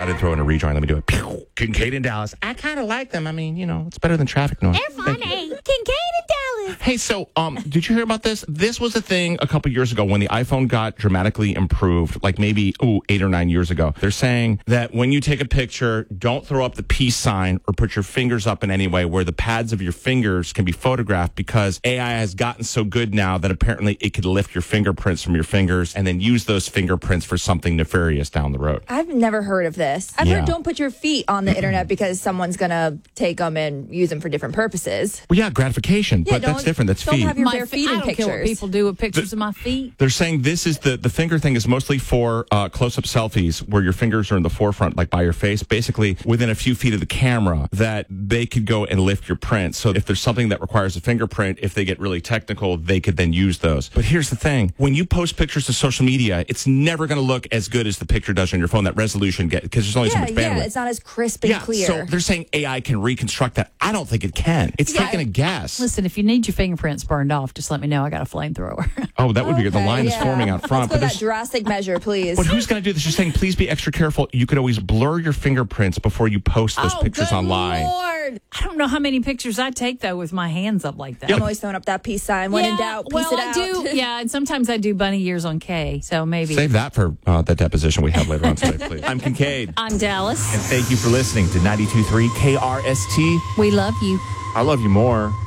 I did throw in a rejoin. Let me do it. Pew! Kincaid in Dallas. I kind of like them. I mean, it's better than traffic noise. They're funny. Kincaid in Dallas. Hey, so did you hear about this? This was a thing a couple years ago when the iPhone got dramatically improved, like maybe 8 or 9 years ago. They're saying that when you take a picture, don't throw up the peace sign or put your fingers up in any way where the pads of your fingers can be photographed, because AI has gotten so good now that apparently it could lift your fingerprints from your fingers and then use those fingerprints for something nefarious down the road. I've never heard of this. I've heard don't put your feet on the internet because someone's going to take them and use them for different purposes. Well, yeah, gratification, but that's different. That's don't feet. have your bare feet in I don't pictures. care what people do with pictures of my feet. They're saying this is the finger thing is mostly for close-up selfies where your fingers are in the forefront, like by your face, basically within a few feet of the camera, that they could go and lift your print. So if there's something that requires a fingerprint, if they get really technical, they could then use those. But here's the thing. When you post pictures to social media, it's never going to look as good as the picture does on your phone. That resolution because there's only so much bandwidth. Yeah, it's not as crisp and clear. So they're saying AI can reconstruct that. I don't think it can. It's taking a guess. Listen, if you need your fingerprints burned off, just let me know. I got a flamethrower. Oh, that would be good. The line is forming out front. Let's go that drastic measure, please. But who's going to do this? You're saying, please be extra careful. You could always blur your fingerprints before you post those pictures online. Lord. I don't know how many pictures I take, though, with my hands up like that. I'm always throwing up that peace sign. When in doubt, peace it out. I do. Yeah, and sometimes I do bunny ears on K, so maybe. Save that for the deposition we have later on today, please. I'm Kincaid. I'm Dallas. And thank you for listening to 92.3 KRST. We love you. I love you more.